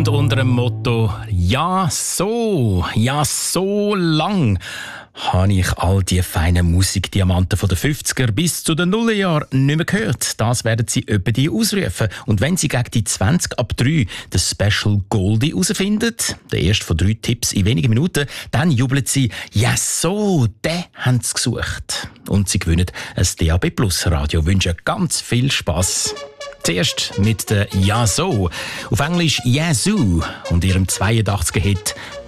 Und unter dem Motto «Ja, so lang» habe ich all die feinen Musikdiamanten von den 50er bis zu den Nullerjahren nicht mehr gehört. Das werden sie etwa die ausrufen. Und wenn sie gegen die 20 ab 3 das Special Goldie herausfinden, der erste von 3 Tipps in wenigen Minuten, dann jubeln sie «Ja, so, den haben sie gesucht». Und sie gewinnen ein DAB Plus Radio. Wünschen ganz viel Spass. Zuerst mit der «Ja, so», auf Englisch «Yazoo» und ihrem 82er-Hit